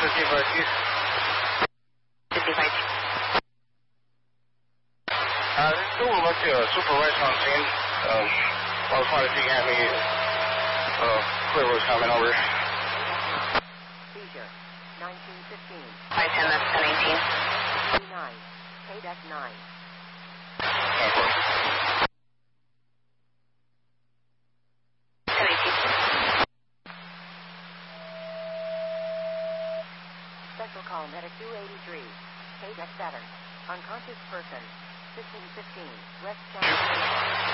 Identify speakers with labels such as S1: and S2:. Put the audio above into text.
S1: 55Q.
S2: 55Q.
S1: This is over to supervisor on scene. I was wondering if you can have me clear what's coming over.
S3: Seizure, 1915.
S2: 510, that's 1018.
S3: 39, KDEC 9. Special call medic 283, KDEC 7. Unconscious person, 1515, West Channel.